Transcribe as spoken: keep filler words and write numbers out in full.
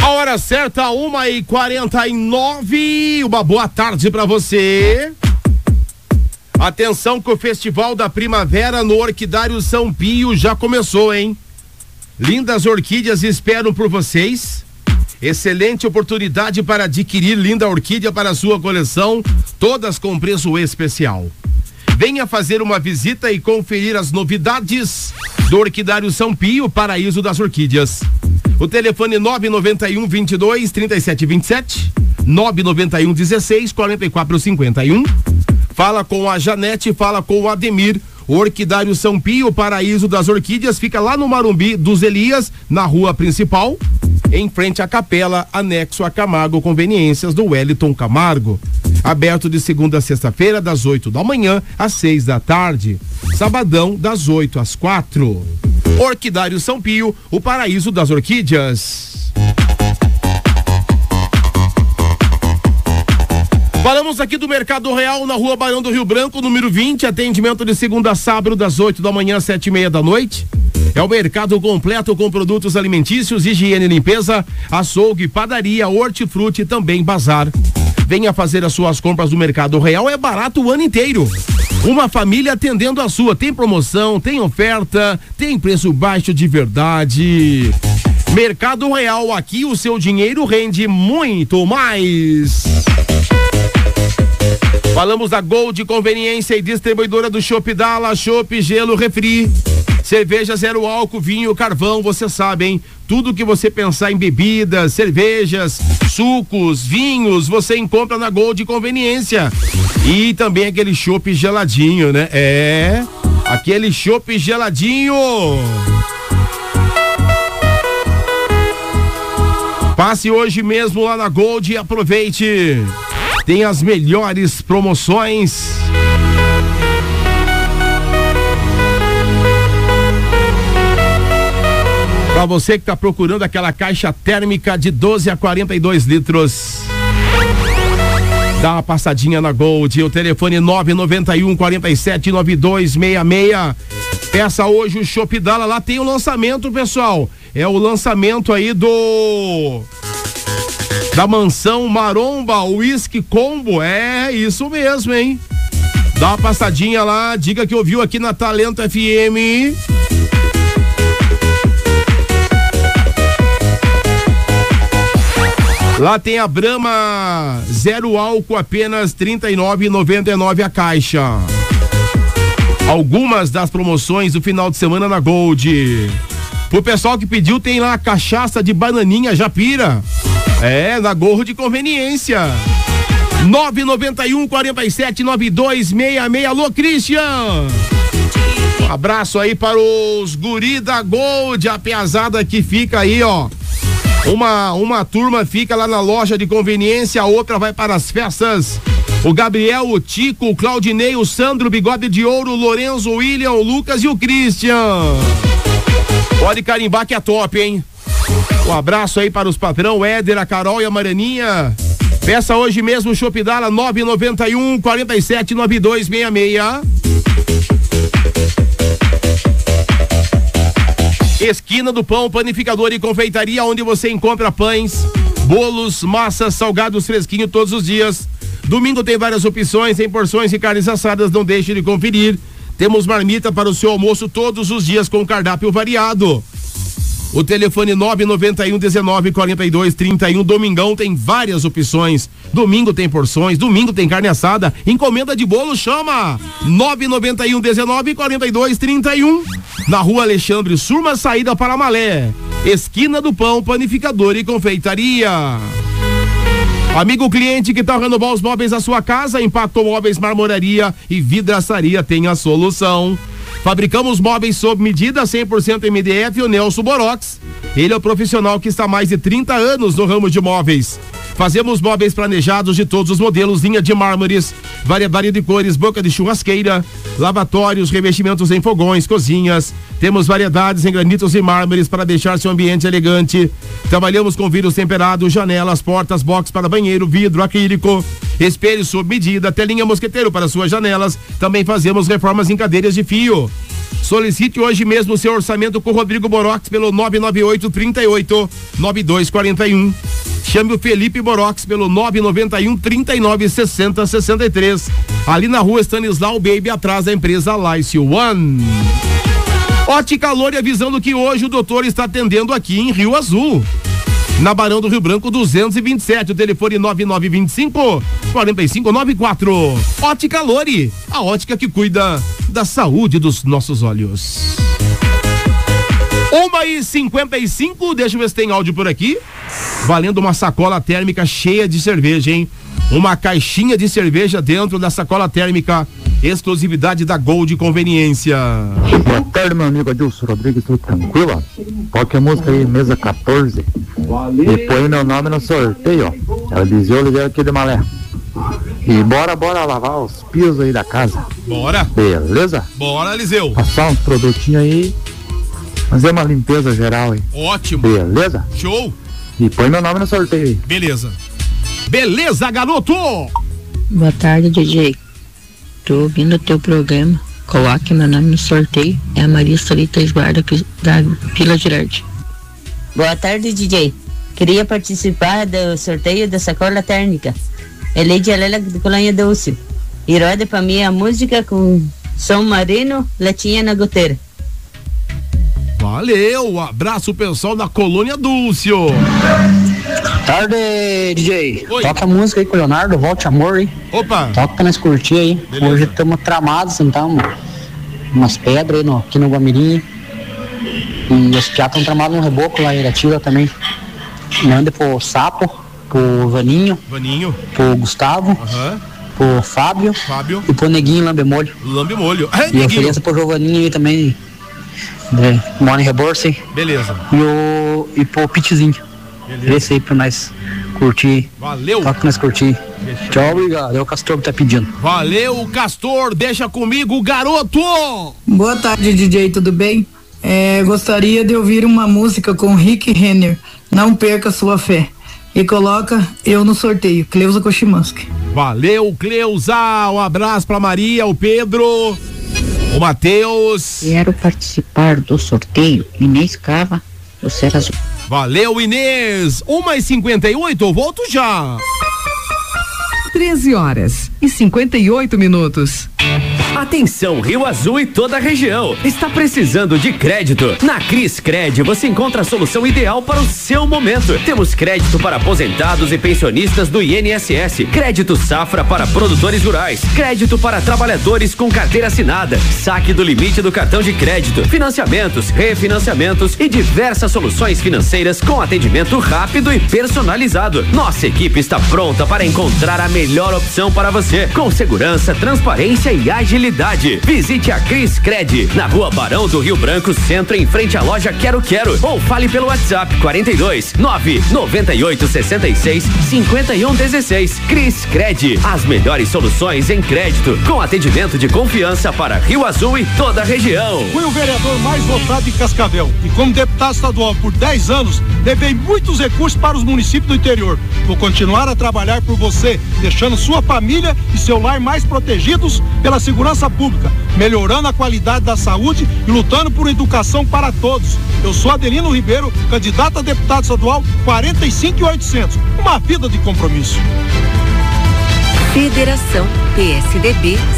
A hora certa, uma e quarenta e nove. Uma boa tarde pra você. Atenção que o Festival da Primavera no Orquidário São Pio já começou, hein? Lindas orquídeas esperam por vocês. Excelente oportunidade para adquirir linda orquídea para a sua coleção, todas com preço especial. Venha fazer uma visita e conferir as novidades do Orquidário São Pio, paraíso das orquídeas. O telefone nove nove um, vinte e dois, trinta e sete vinte e sete, nove nove um, dezesseis, quarenta e quatro cinquenta e um. Fala com a Janete, fala com o Ademir. O Orquidário São Pio, paraíso das orquídeas, fica lá no Marumbi dos Elias, na rua principal, em frente à capela, anexo a Camargo Conveniências do Wellington Camargo. Aberto de segunda a sexta-feira, das oito da manhã às seis da tarde. Sabadão, das oito às quatro. Orquidário São Pio, o paraíso das orquídeas. Falamos aqui do Mercado Real, na rua Barão do Rio Branco, número vinte, atendimento de segunda a sábado, das oito da manhã às sete e meia da noite. É o mercado completo com produtos alimentícios, higiene e limpeza, açougue, padaria, hortifruti e também bazar. Venha fazer as suas compras do Mercado Real, é barato o ano inteiro. Uma família atendendo a sua, tem promoção, tem oferta, tem preço baixo de verdade. Mercado Real, aqui o seu dinheiro rende muito mais. Falamos da Gold Conveniência e Distribuidora do Chopp Dala, Chopp, Gelo, Refri. Cerveja zero álcool, vinho, carvão, você sabe, hein? Tudo que você pensar em bebidas, cervejas, sucos, vinhos, você encontra na Gold Conveniência. E também aquele chopp geladinho, né? É, aquele chopp geladinho. Passe hoje mesmo lá na Gold e aproveite. Tem as melhores promoções. Para você que está procurando aquela caixa térmica de doze a quarenta e dois litros. Dá uma passadinha na Gold. O telefone nove nove um, quarenta e sete, noventa e dois sessenta e seis. Peça hoje o Chopp Dala. Lá tem o lançamento, pessoal. É o lançamento aí do... da mansão Maromba, Whisky Combo. É isso mesmo, hein? Dá uma passadinha lá, diga que ouviu aqui na Talento F M. Lá tem a Brahma zero álcool, apenas trinta e nove reais e noventa e nove centavos a caixa. Algumas das promoções do final de semana na Gold. Pro pessoal que pediu, tem lá a cachaça de bananinha Japira. É, na Gold Conveniência. nove nove um, quarenta e sete, noventa e dois sessenta e seis. Alô, Christian. Um abraço aí para os guri da Gold, a piazada que fica aí, ó. Uma, uma turma fica lá na loja de conveniência, a outra vai para as festas. O Gabriel, o Tico, o Claudinei, o Sandro, o Bigode de Ouro, o Lorenzo, o William, o Lucas e o Christian. Pode carimbar que é top, hein? Um abraço aí para os patrão, Éder, a Carol e a Marianinha. Peça hoje mesmo o Chopp Dala, nove nove um, quarenta e sete, noventa e dois sessenta e seis. Esquina do Pão, panificador e confeitaria, onde você encontra pães, bolos, massas, salgados fresquinhos todos os dias. Domingo tem várias opções em porções e carnes assadas, não deixe de conferir. Temos marmita para o seu almoço todos os dias com cardápio variado. O telefone nove nove um, dezenove, quarenta e dois, trinta e um. Domingão tem várias opções. Domingo tem porções, domingo tem carne assada. Encomenda de bolo, chama nove nove um, dezenove, quarenta e dois, trinta e um. Na rua Alexandre Surma, saída para Malé. Esquina do Pão, panificador e confeitaria. Amigo cliente que tá renovar os móveis da sua casa, Impacto Móveis, Marmoraria e Vidraçaria tem a solução. Fabricamos móveis sob medida, cem por cento M D F e o Nelson Borox. Ele é o profissional que está há mais de trinta anos no ramo de móveis. Fazemos móveis planejados de todos os modelos, linha de mármores, variedade de cores, boca de churrasqueira, lavatórios, revestimentos em fogões, cozinhas. Temos variedades em granitos e mármores para deixar seu ambiente elegante. Trabalhamos com vidros temperados, janelas, portas, box para banheiro, vidro, acrílico, espelhos sob medida, telinha mosqueteiro para suas janelas. Também fazemos reformas em cadeiras de fio. Solicite hoje mesmo o seu orçamento com o Rodrigo Borox pelo nove nove oito, trinta e oito, noventa e dois quarenta e um. Chame o Felipe Borox pelo nove nove um, trinta e nove, sessenta, sessenta e três. Ali na rua Stanislau Baby, atrás da empresa Lice One. Ótica Lore avisando que hoje o doutor está atendendo aqui em Rio Azul. Na Barão do Rio Branco duzentos e vinte e sete, o telefone nove nove dois cinco, quatro cinco nove quatro. Ótica Lore, a ótica que cuida da saúde dos nossos olhos. Uma e cinquenta e cinco, deixa eu ver se tem áudio por aqui. Valendo uma sacola térmica cheia de cerveja, hein? Uma caixinha de cerveja dentro da sacola térmica, exclusividade da Gold Conveniência. Boa tarde, meu amigo Adilson Rodrigues, tudo tranquilo? Toque a música aí, mesa quatorze. E põe meu nome no sorteio, ó. Ela dizia Oliveira aqui de Malé. E bora, bora lavar os pisos aí da casa. Bora. Beleza? Bora, Eliseu. Passar uns produtinhos aí, fazer uma limpeza geral aí. Ótimo. Beleza? Show. E põe meu nome no sorteio aí. Beleza. Beleza, garoto! Boa tarde, D J. Tô ouvindo o teu programa. Coloque meu nome no sorteio. É a Maria Solita Esguarda da Vila Girardi. Boa tarde, D J. Queria participar do sorteio da sacola térmica. É Leide Alela de Colônia Dulce. E roda pra mim a música com som marino, latinha na goteira. Valeu, abraço pessoal da Colônia Dulce. Tarde, D J. Oi. Toca a música aí com o Leonardo, Volte Amor, hein? Opa. Toca pra nós curtir aí. Beleza. Hoje estamos tramados, então, umas pedras aí no, aqui no Guamirim. E os piatas estão tramados no reboco lá em Iratira também. Manda pro Sapo, pro Vaninho, Vaninho, pro Gustavo, aham, pro Fábio, Fábio, e pro Neguinho Lambemolho. Lambe Molho. É, E a Neguinho. oferência pro Giovaninho aí também, né, mora em Reborse. Beleza. E, o, e pro Pitzinho. Beleza. Esse aí pra nós curtir. Valeu. Toca pra nós curtir. Tchau, obrigado. É o Castor que tá pedindo. Valeu, Castor, deixa comigo, garoto! Boa tarde, D J, tudo bem? É, gostaria de ouvir uma música com Rick Renner, Não Perca Sua Fé. E coloca eu no sorteio, Cleusa Koshimansky. Valeu, Cleusa, um abraço pra Maria, o Pedro, o Matheus. Quero participar do sorteio. Inês Cava, do Serra Azul. Valeu, Inês. uma e cinquenta e oito, eu volto já. treze horas e cinquenta e oito minutos. Atenção, Rio Azul e toda a região. Está precisando de crédito? Na Cris Cred você encontra a solução ideal para o seu momento. Temos crédito para aposentados e pensionistas do I N S S, crédito safra para produtores rurais, crédito para trabalhadores com carteira assinada, saque do limite do cartão de crédito, financiamentos, refinanciamentos e diversas soluções financeiras com atendimento rápido e personalizado. Nossa equipe está pronta para encontrar a melhor opção para você, com segurança, transparência e agilidade. Visite a Cris Cred na Rua Barão do Rio Branco, centro, em frente à loja Quero Quero, ou fale pelo WhatsApp quarenta e dois, nove, noventa e oito, sessenta e seis, cinquenta e um, dezesseis. Cris Cred, as melhores soluções em crédito, com atendimento de confiança para Rio Azul e toda a região. Fui o vereador mais votado em Cascavel e como deputado estadual por dez anos, levei muitos recursos para os municípios do interior. Vou continuar a trabalhar por você, deixando sua família e seu lar mais protegidos pela segurança pública, melhorando a qualidade da saúde e lutando por educação para todos. Eu sou Adelino Ribeiro, candidato a deputado estadual quarenta e cinco e oitocentos. Uma vida de compromisso. Federação P S D B